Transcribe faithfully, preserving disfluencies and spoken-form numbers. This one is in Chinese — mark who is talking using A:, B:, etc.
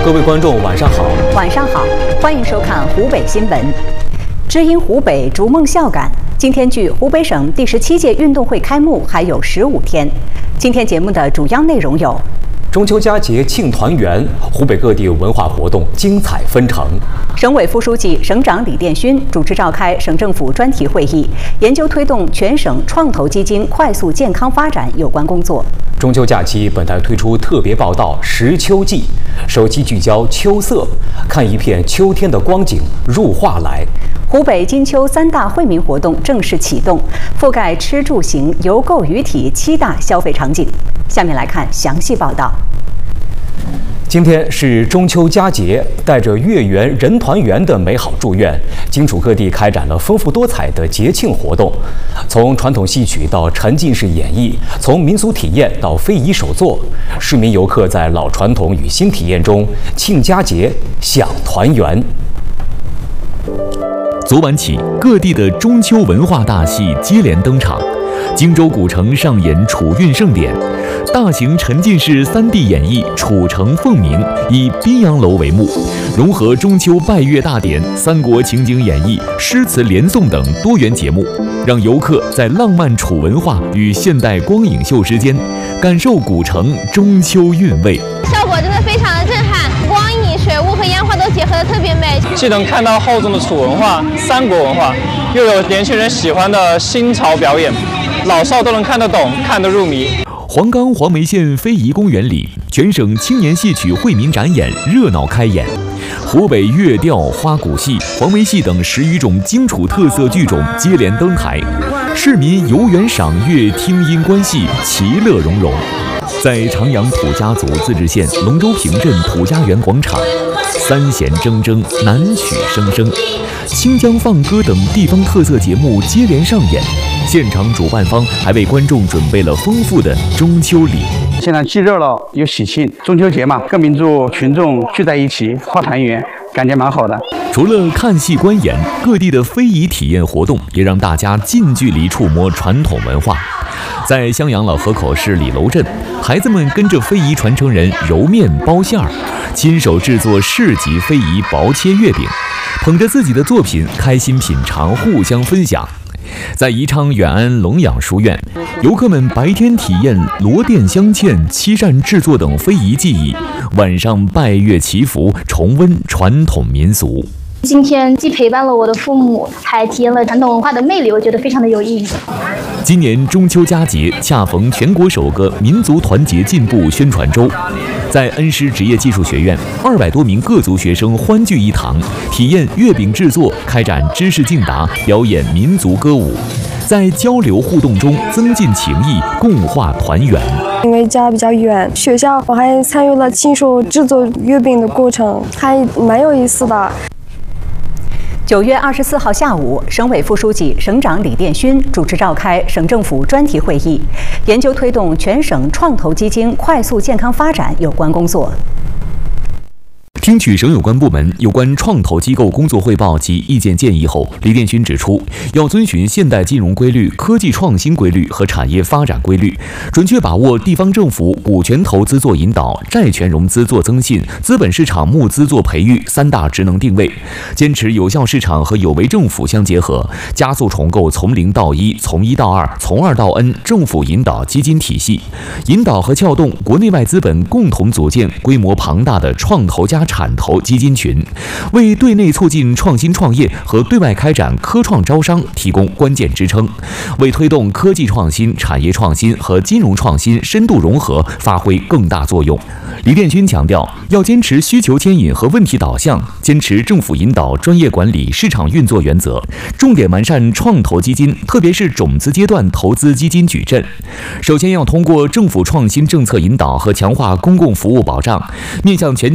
A: 各位观众，晚上好。
B: 晚上好，欢迎收看湖北新闻。知音湖北，逐梦孝感。今天距湖北省第十七届运动会开幕还有十五天。今天节目的主要内容有：
A: 中秋佳节庆团圆，湖北各地文化活动精彩纷呈。
B: 省委副书记、省长李殿勋主持召开省政府专题会议，研究推动全省创投基金快速健康发展有关工作。
A: 中秋假期，本台推出特别报道《识秋记》，首期聚焦秋色，看一片秋天的光景入画来。
B: 湖北金秋三大惠民活动正式启动，覆盖吃住行游购娱体七大消费场景。下面来看详细报道。
A: 今天是中秋佳节，带着月圆人团圆的美好祝愿，荆楚各地开展了丰富多彩的节庆活动。从传统戏曲到沉浸式演绎，从民俗体验到非遗手作，市民游客在老传统与新体验中庆佳节、享团圆。
C: 昨晚起，各地的中秋文化大戏接连登场。荆州古城上演楚韵盛典，大型沉浸式 三 D 演绎《楚城凤鸣》，以宾阳楼为幕，融合中秋拜月大典、三国情景演绎、诗词连诵等多元节目，让游客在浪漫楚文化与现代光影秀之间，感受古城中秋韵味。
D: 效果真的非常的震撼，光影、水雾和烟花都结合的特别美，
E: 既能看到厚重的楚文化、三国文化，又有年轻人喜欢的新潮表演。老少都能看得懂，看得入迷。
C: 黄冈黄梅县非遗公园里，全省青年戏曲惠民展演热闹开演，湖北乐调、花鼓戏、黄梅戏等十余种荆楚特色剧种接连登台，市民游园赏月、听音观戏，其乐融融。在长阳土家族自治县龙州坪镇土家园广场，三弦铮铮，南曲声声，清江放歌等地方特色节目接连上演。现场主办方还为观众准备了丰富的中秋礼。
F: 现在既热闹又喜庆，中秋节嘛，各民族群众聚在一起画团圆，感觉蛮好的。
C: 除了看戏观演，各地的非遗体验活动也让大家近距离触摸传统文化。在襄阳老河口市李楼镇，孩子们跟着非遗传承人揉面包馅儿，亲手制作市级非遗薄切月饼，捧着自己的作品开心品尝，互相分享。在宜昌远安龙养书院，游客们白天体验罗甸镶嵌、漆扇制作等非遗技艺，晚上拜月祈福，重温传统民俗。
G: 今天既陪伴了我的父母，还体验了传统文化的魅力，我觉得非常的有意义。
C: 今年中秋佳节恰逢全国首个民族团结进步宣传周，在恩施职业技术学院，二百多名各族学生欢聚一堂，体验月饼制作，开展知识竞答，表演民族歌舞，在交流互动中增进情谊，共话团圆。
H: 因为家比较远，学校我还参与了亲手制作月饼的过程，还蛮有意思的。
B: 九月二十四号下午，省委副书记、省长李殿勋主持召开省政府专题会议，研究推动全省创投基金快速健康发展有关工作。
C: 听取省有关部门有关创投机构工作汇报及意见建议后，李殿勋指出，要遵循现代金融规律、科技创新规律和产业发展规律，准确把握地方政府股权投资做引导、债权融资做增信、资本市场募资做培育三大职能定位，坚持有效市场和有为政府相结合，加速重构从零到一、从一到二、从二到 N 政府引导基金体系，引导和撬动国内外资本共同组建规模庞大的创投加产投基金群，为对内促进创新创业和对外开展科创招商提供关键支撑，为推动科技创新、产业创新和金融创新深度融合发挥更大作用。李殿勋强调，要坚持需求牵引和问题导向，坚持政府引导、专业管理、市场运作原则，重点完善创投基金，特别是种子阶段投资基金矩阵。首先要通过政府创新政策引导和强化公共服务保障，面向全